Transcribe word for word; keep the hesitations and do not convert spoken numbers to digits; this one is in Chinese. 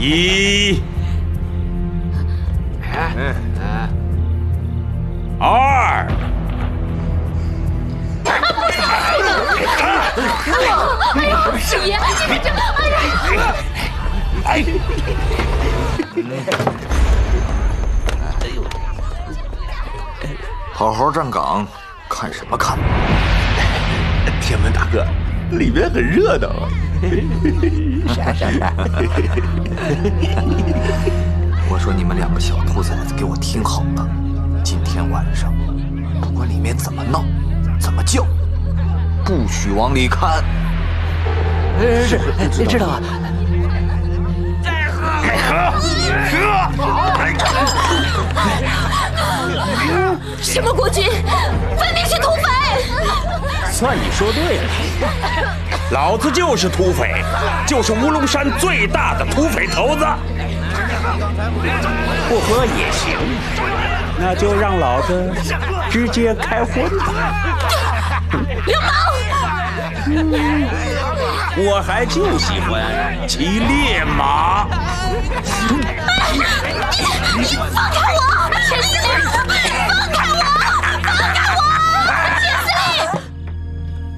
一、二。 哎呀，师爷，你这，哎呀！ 哎呦！好好站岗，看什么看？ 天门大哥，里面很热闹啊！ 啥啥啥！我说你们两个小兔崽子，给我听好了，今天晚上，不管里面怎么闹，怎么叫，不许往里看。 是，知道啊。 什么国君，分明是土匪！ 算你说对了，老子就是土匪，就是乌龙山最大的土匪头子。不喝也行，那就让老子直接开荤吧。 流氓！ 我还就喜欢骑烈马。 你放开